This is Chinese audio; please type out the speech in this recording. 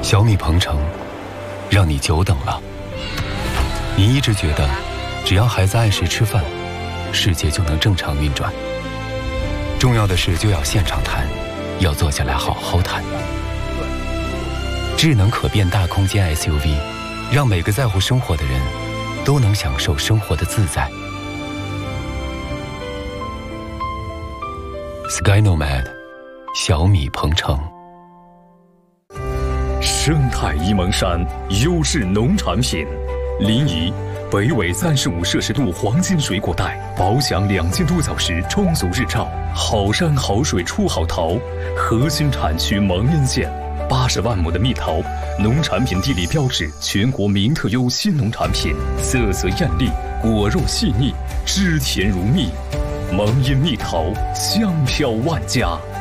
小米鹏程，让你久等了。你一直觉得，只要孩子按时吃饭，世界就能正常运转。重要的事就要现场谈，要坐下来好好谈。智能可变大空间 SUV， 让每个在乎生活的人都能享受生活的自在。Skynomad， 小米鹏程。 生态沂蒙山优质农产品，临沂北纬35摄氏度黄金水果带，饱享2千多小时充足日照，好山好水出好桃。核心产区蒙阴县，80万亩的蜜桃，农产品地理标志，全国名特优新农产品，色泽艳丽，果肉细腻，汁甜如蜜。蒙阴蜜桃，香飘万家。